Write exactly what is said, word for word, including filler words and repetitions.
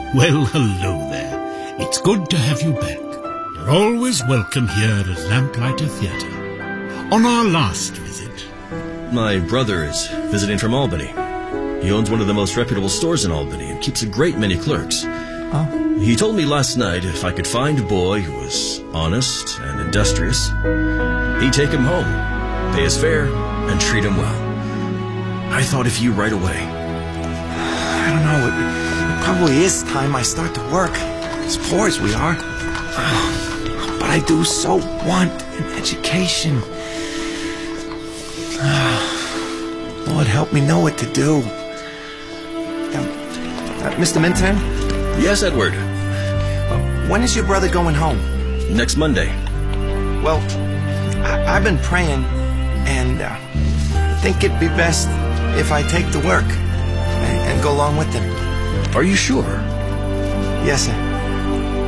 Well, hello there. It's good to have you back. You're always welcome here at Lamplighter Theatre. On our last visit... My brother is visiting from Albany. He owns one of the most reputable stores in Albany and keeps a great many clerks. Oh. He told me last night if I could find a boy who was honest and industrious, he'd take him home, pay his fare, and treat him well. I thought of you right away. I don't know. It, it probably is time I start to work, as poor as we are. But I do so want an education. Lord, help me know what to do. Um, uh, Mister Minton? Yes, Edward. Uh, when is your brother going home? Next Monday. Well, I I've been praying, and uh, I think it'd be best if I take to work and, and go along with them. Are you sure? Yes, sir.